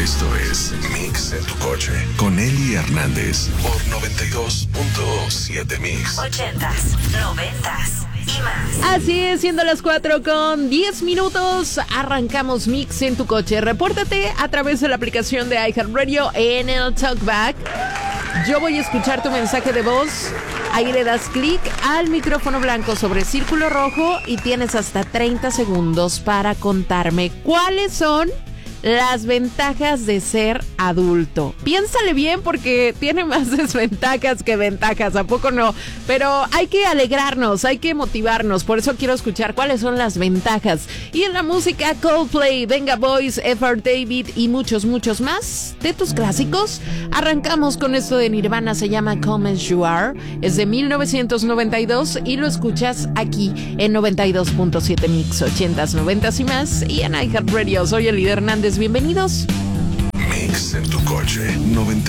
Esto es Mix en tu coche con Eli Hernández por 92.7 Mix. 80s, 90s y más. Así es, siendo las 4:10, arrancamos Mix en tu coche. Repórtate a través de la aplicación de iHeartRadio en el Talkback. Yo voy a escuchar tu mensaje de voz. Ahí le das clic al micrófono blanco sobre círculo rojo y tienes hasta 30 segundos para contarme cuáles son las ventajas de ser adulto. Piénsale bien porque tiene más desventajas que ventajas, ¿a poco no? Pero hay que alegrarnos, hay que motivarnos, por eso quiero escuchar cuáles son las ventajas. Y en la música, Coldplay, Venga Boys, F.R. David y muchos más de tus clásicos. Arrancamos con esto de Nirvana, se llama Come As You Are, es de 1992 y lo escuchas aquí en 92.7 Mix, 80s, 90s y más, y en iHeartRadio. Soy Eli Hernández, bienvenidos. Mix en tu coche 90.